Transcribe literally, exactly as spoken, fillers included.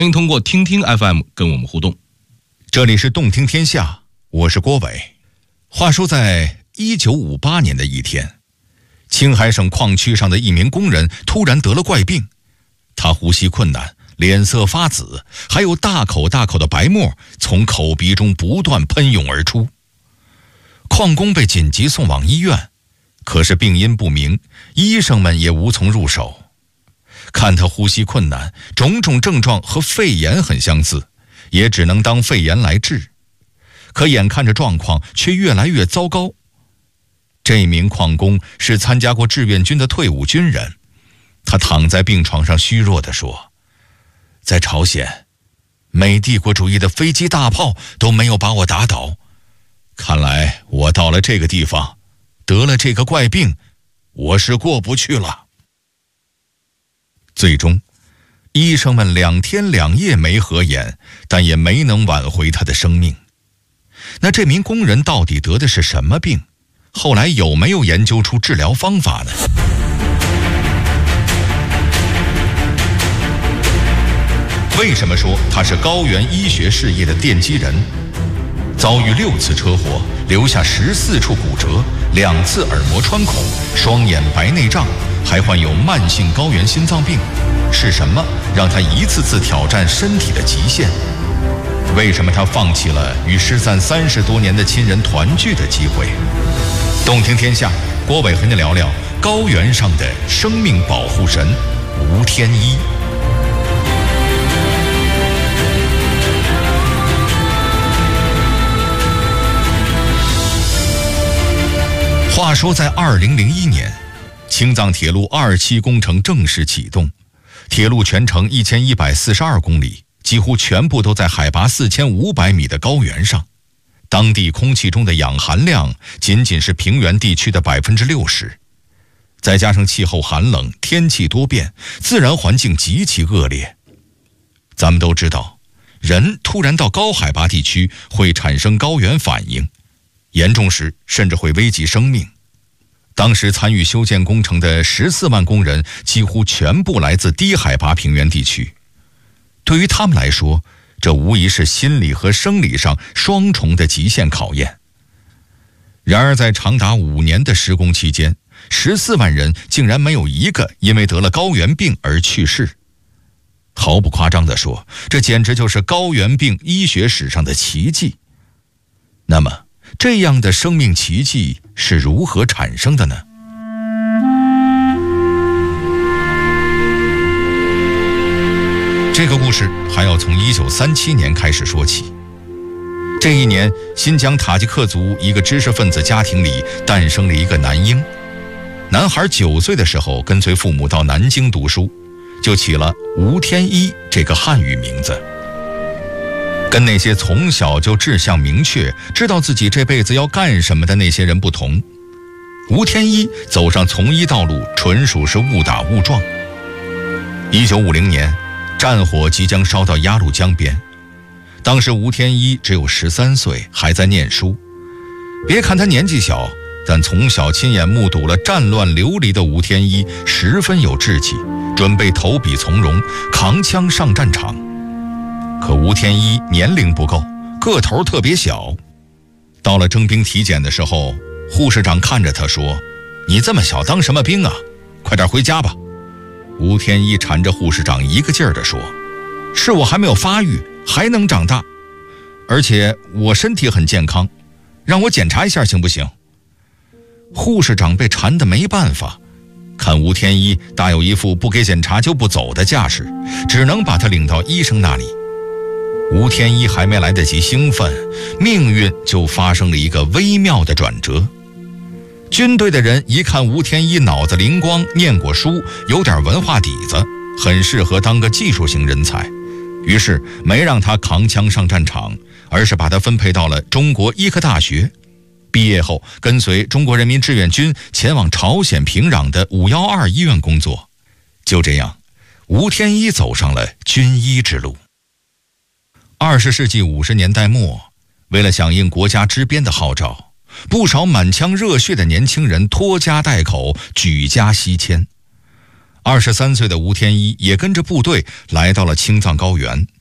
欢迎通过听听 F M 跟我们互动。 这里是动听天下，我是郭伟。话说在一九五八年的一天，青海省矿区上的一名工人突然得了怪病，他呼吸困难，脸色发紫，还有大口大口的白沫从口鼻中不断喷涌而出。矿工被紧急送往医院，可是病因不明，医生们也无从入手。看他呼吸困难，种种症状和肺炎很相似，也只能当肺炎来治。可眼看着状况却越来越糟糕。这名矿工是参加过志愿军的退伍军人，他躺在病床上虚弱地说，在朝鲜，美帝国主义的飞机大炮都没有把我打倒，看来我到了这个地方，得了这个怪病，我是过不去了。最终，医生们两天两夜没合眼，但也没能挽回他的生命。那这名工人到底得的是什么病？后来有没有研究出治疗方法呢？为什么说他是高原医学事业的奠基人？遭遇六次车祸，留下十四处骨折，两次耳膜穿孔，双眼白内障，还患有慢性高原心脏病。是什么让他一次次挑战身体的极限？为什么他放弃了与失散三十多年的亲人团聚的机会？动听天下，郭伟和您聊聊高原上的生命保护神吴天一。话说在二零零一年，青藏铁路二期工程正式启动，铁路全程一千一百四十二公里，几乎全部都在海拔四千五百米的高原上。当地空气中的氧含量仅仅是平原地区的 百分之六十， 再加上气候寒冷，天气多变，自然环境极其恶劣。咱们都知道，人突然到高海拔地区会产生高原反应，严重时甚至会危及生命。当时参与修建工程的十四万工人几乎全部来自低海拔平原地区，对于他们来说，这无疑是心理和生理上双重的极限考验。然而在长达五年的施工期间，十四万人竟然没有一个因为得了高原病而去世。毫不夸张地说，这简直就是高原病医学史上的奇迹。那么这样的生命奇迹是如何产生的呢？这个故事还要从一九三七年开始说起。这一年，新疆塔吉克族一个知识分子家庭里诞生了一个男婴。男孩九岁的时候跟随父母到南京读书，就起了吴天一这个汉语名字。跟那些从小就志向明确，知道自己这辈子要干什么的那些人不同，吴天一走上从医道路纯属是误打误撞。一九五零年，战火即将烧到鸭绿江边，当时吴天一只有十三岁，还在念书。别看他年纪小，但从小亲眼目睹了战乱流离的吴天一十分有志气，准备投笔从戎，扛枪上战场。可吴天一年龄不够，个头特别小。到了征兵体检的时候，护士长看着他说，你这么小当什么兵啊，快点回家吧。吴天一缠着护士长一个劲儿地说，是我还没有发育，还能长大，而且我身体很健康，让我检查一下行不行？护士长被缠得没办法，看吴天一大有一副不给检查就不走的架势，只能把他领到医生那里。吴天一还没来得及兴奋，命运就发生了一个微妙的转折。军队的人一看吴天一脑子灵光，念过书，有点文化底子，很适合当个技术型人才，于是没让他扛枪上战场，而是把他分配到了中国医科大学。毕业后跟随中国人民志愿军前往朝鲜平壤的五一二医院工作。就这样，吴天一走上了军医之路。二十世纪五十年代末，为了响应国家支边的号召，不少满腔热血的年轻人拖家带口，举家西迁。 二十三岁的吴天一也跟着部队来到了青藏高原，